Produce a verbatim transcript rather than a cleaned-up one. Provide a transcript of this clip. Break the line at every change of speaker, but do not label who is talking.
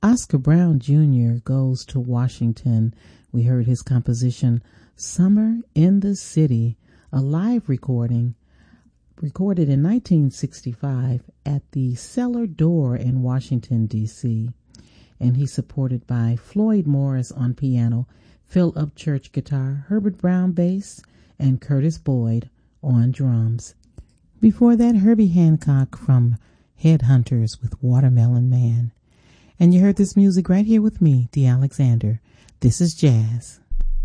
Oscar Brown Junior goes to Washington. We heard his composition, Summer in the City, a live recording recorded in nineteen sixty-five at the Cellar Door in Washington, D C And he's supported by Floyd Morris on piano, Phil Upchurch guitar, Herbert Brown bass, and Curtis Boyd on drums. Before that, Herbie Hancock from Headhunters with Watermelon Man. And you heard this music right here with me, Dee Alexander. This is jazz.